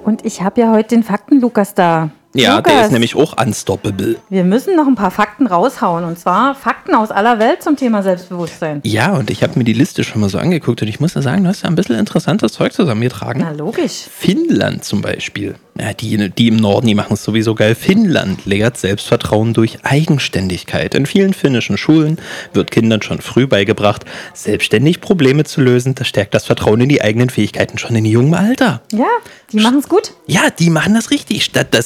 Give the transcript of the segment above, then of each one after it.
Und ich habe ja heute den Fakten-Lukas da. Ja, Lukas, der ist nämlich auch unstoppable. wir müssen noch ein paar Fakten raushauen. Und zwar Fakten aus aller Welt zum Thema Selbstbewusstsein. Ja, und ich habe mir die Liste schon mal so angeguckt und ich muss ja sagen, du hast ja ein bisschen interessantes Zeug zusammengetragen. Na, logisch. Finnland zum Beispiel. Ja, die im Norden, die machen es sowieso geil. Finnland lehrt Selbstvertrauen durch Eigenständigkeit. In vielen finnischen Schulen wird Kindern schon früh beigebracht, selbstständig Probleme zu lösen. Das stärkt das Vertrauen in die eigenen Fähigkeiten schon in jungem Alter. Ja, die machen es gut. Ja, die machen das richtig. Statt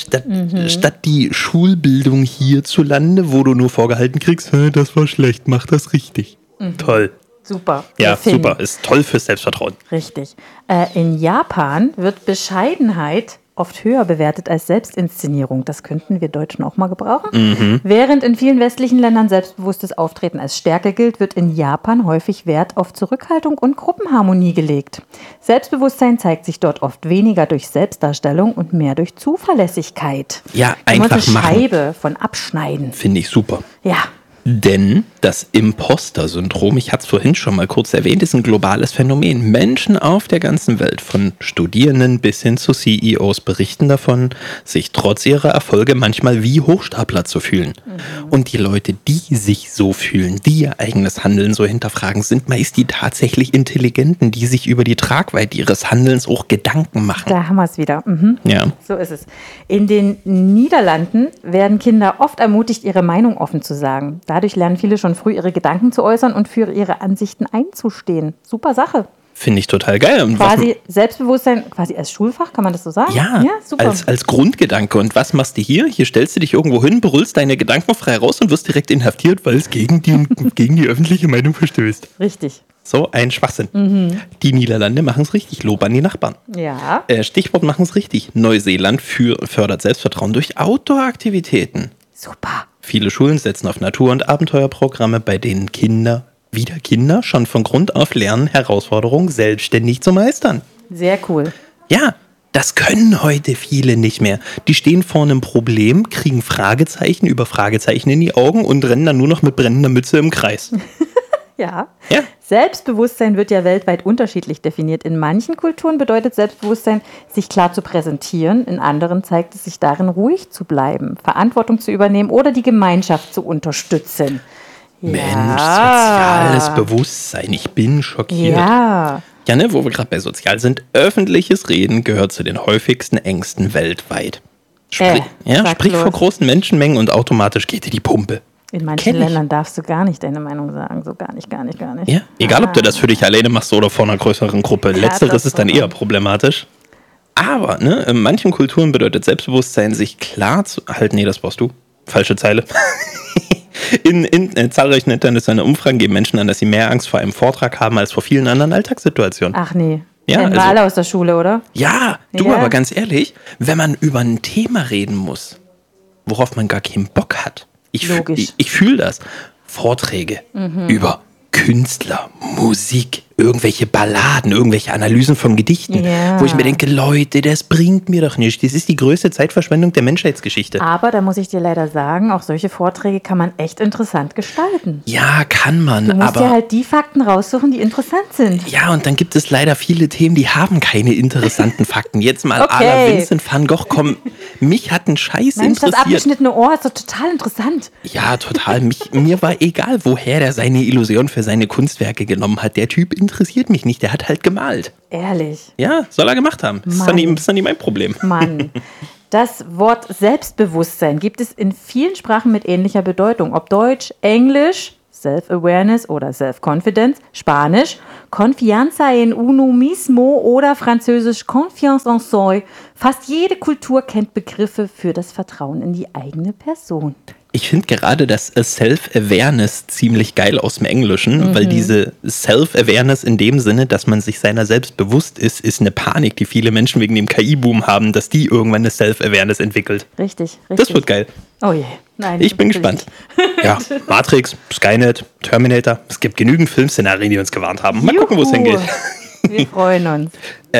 die Schulbildung hierzulande, wo du nur vorgehalten kriegst, das war schlecht, mach das richtig. Toll. Super. Ja, Wir finden. super. Ist toll fürs Selbstvertrauen. Richtig. In Japan wird Bescheidenheit oft höher bewertet als Selbstinszenierung. Das könnten wir Deutschen auch mal gebrauchen. Während in vielen westlichen Ländern selbstbewusstes Auftreten als Stärke gilt, wird in Japan häufig Wert auf Zurückhaltung und Gruppenharmonie gelegt. Selbstbewusstsein zeigt sich dort oft weniger durch Selbstdarstellung und mehr durch Zuverlässigkeit. Ja, Immer einfach so machen. Scheibe von Abschneiden. Finde ich super. Ja. Denn das Imposter-Syndrom, ich hatte es vorhin schon mal kurz erwähnt, ist ein globales Phänomen. Menschen auf der ganzen Welt, von Studierenden bis hin zu CEOs, berichten davon, sich trotz ihrer Erfolge manchmal wie Hochstapler zu fühlen. Und die Leute, die sich so fühlen, die ihr eigenes Handeln so hinterfragen, sind meist die tatsächlich Intelligenten, die sich über die Tragweite ihres Handelns auch Gedanken machen. Da haben wir es wieder. Ja. So ist es. In den Niederlanden werden Kinder oft ermutigt, ihre Meinung offen zu sagen. Dadurch lernen viele schon früh, ihre Gedanken zu äußern und für ihre Ansichten einzustehen. Super Sache. Finde ich total geil. Und Quasi Selbstbewusstsein, quasi als Schulfach, kann man das so sagen? Ja, super. als Grundgedanke. Und was machst du hier? Hier stellst du dich irgendwo hin, brüllst deine Gedanken frei raus und wirst direkt inhaftiert, weil es gegen die öffentliche Meinung verstößt. Richtig. So ein Schwachsinn. Die Niederlande machen es richtig. Lob an die Nachbarn. Ja. Stichwort machen es richtig. Neuseeland fördert Selbstvertrauen durch Outdoor-Aktivitäten. Super. Viele Schulen setzen auf Natur- und Abenteuerprogramme, bei denen Kinder schon von Grund auf lernen, Herausforderungen selbstständig zu meistern. Sehr cool. Ja, das können heute viele nicht mehr. Die stehen vor einem Problem, kriegen Fragezeichen über Fragezeichen in die Augen und rennen dann nur noch mit brennender Mütze im Kreis. Ja. Ja. Selbstbewusstsein wird ja weltweit unterschiedlich definiert. In manchen Kulturen bedeutet Selbstbewusstsein, sich klar zu präsentieren. In anderen zeigt es sich darin, ruhig zu bleiben, Verantwortung zu übernehmen oder die Gemeinschaft zu unterstützen. Mensch, soziales Bewusstsein, ich bin schockiert. Ja. Ja, ne, wo wir gerade bei sozial sind, öffentliches Reden gehört zu den häufigsten Ängsten weltweit. Sprich vor großen Menschenmengen und automatisch geht dir die Pumpe. In manchen Ländern darfst du gar nicht deine Meinung sagen. So gar nicht. Ja, egal ob du das für dich alleine machst oder vor einer größeren Gruppe. Letzteres ist dann eher problematisch. Aber in manchen Kulturen bedeutet Selbstbewusstsein, sich klar zu halten. Nee, das brauchst du. Falsche Zeile. In zahlreichen internationalen Umfragen geben Menschen an, dass sie mehr Angst vor einem Vortrag haben als vor vielen anderen Alltagssituationen. Ach nee. Ja, Kennen wir alle aus der Schule, oder? Ja, aber ganz ehrlich, wenn man über ein Thema reden muss, worauf man gar keinen Bock hat, ich fühle das. Vorträge über Künstler, Musik, irgendwelche Balladen, irgendwelche Analysen von Gedichten, wo ich mir denke, Leute, das bringt mir doch nichts. Das ist die größte Zeitverschwendung der Menschheitsgeschichte. Aber da muss ich dir leider sagen, auch solche Vorträge kann man echt interessant gestalten. Ja, kann man. Du musst dir halt die Fakten raussuchen, die interessant sind. Ja, und dann gibt es leider viele Themen, die haben keine interessanten Fakten. Jetzt mal à la Vincent van Gogh, komm, mich hat ein Scheiß interessiert. Das abgeschnittene Ohr ist doch total interessant. Ja, total. Mir war egal, woher der seine Illusion für seine Kunstwerke genommen hat. Der Typ interessiert mich nicht, der hat halt gemalt. Ehrlich? Ja, soll er gemacht haben. Das ist dann nicht mein Problem. Mann. Das Wort Selbstbewusstsein gibt es in vielen Sprachen mit ähnlicher Bedeutung. Ob Deutsch, Englisch, Self-Awareness oder Self-Confidence, Spanisch, Confianza en uno mismo oder Französisch Confiance en soi. Fast jede Kultur kennt Begriffe für das Vertrauen in die eigene Person. Ich finde gerade das Self-Awareness ziemlich geil aus dem Englischen, weil diese Self-Awareness in dem Sinne, dass man sich seiner selbst bewusst ist eine Panik, die viele Menschen wegen dem KI-Boom haben, dass die irgendwann eine Self-Awareness entwickelt. Richtig. Das wird geil. Oh je. Nein. Ich bin gespannt. Ja, Matrix, Skynet, Terminator. Es gibt genügend Filmszenarien, die uns gewarnt haben. Mal gucken, wo es hingeht. Wir freuen uns.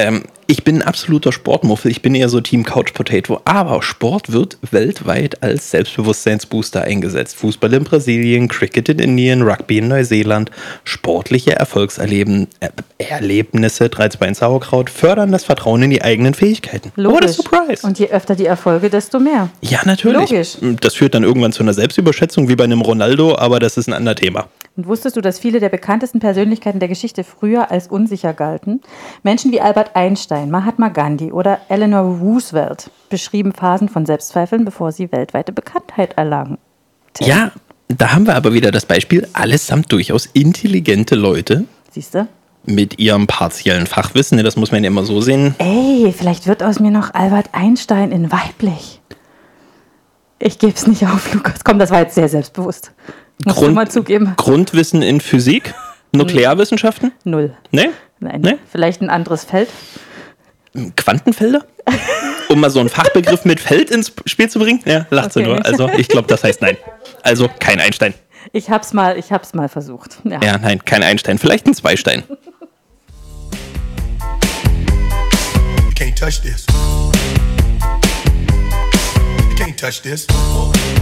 Ich bin ein absoluter Sportmuffel. Ich bin eher so Team Couch Potato. Aber Sport wird weltweit als Selbstbewusstseinsbooster eingesetzt. Fußball in Brasilien, Cricket in Indien, Rugby in Neuseeland. Sportliche Erfolgserlebnisse, 3-2-1 Sauerkraut fördern das Vertrauen in die eigenen Fähigkeiten. Logisch. What a surprise. Und je öfter die Erfolge, desto mehr. Ja, natürlich. Logisch. Das führt dann irgendwann zu einer Selbstüberschätzung wie bei einem Ronaldo, aber das ist ein anderes Thema. Und wusstest du, dass viele der bekanntesten Persönlichkeiten der Geschichte früher als unsicher galten? Menschen wie Albert Einstein, Mahatma Gandhi oder Eleanor Roosevelt beschrieben Phasen von Selbstzweifeln, bevor sie weltweite Bekanntheit erlangen. Ja, da haben wir aber wieder das Beispiel, allesamt durchaus intelligente Leute. Siehst du? Mit ihrem partiellen Fachwissen, das muss man ja immer so sehen. Ey, vielleicht wird aus mir noch Albert Einstein in weiblich. Ich gebe es nicht auf, Lukas. Komm, das war jetzt sehr selbstbewusst. Musst du mal zugeben. Grundwissen in Physik? Nuklearwissenschaften? 0. Nee? Nein. Nee? Vielleicht ein anderes Feld? Quantenfelder? Um mal so einen Fachbegriff mit Feld ins Spiel zu bringen? Ja, lacht sie Okay. nur. Also ich glaube, das heißt nein. Also kein Einstein. Ich hab's mal versucht. Ja. Ja, nein, kein Einstein. Vielleicht ein Zweistein. You can't touch this. You can't touch this.